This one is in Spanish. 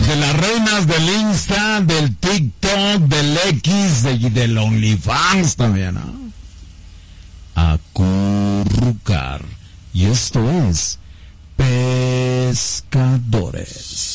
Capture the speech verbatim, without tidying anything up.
de las reinas del Insta, del TikTok, del X, de, del OnlyFans también, ¿no? Acurrucar. Y esto es Pescadores.